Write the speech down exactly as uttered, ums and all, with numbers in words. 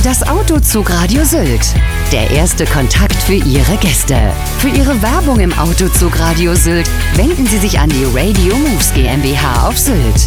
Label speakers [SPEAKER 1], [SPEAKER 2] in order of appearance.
[SPEAKER 1] Das Autozugradio Sylt. Der erste Kontakt für Ihre Gäste. Für Ihre Werbung im Autozugradio Sylt wenden Sie sich an die Radio Moves GmbH auf Sylt.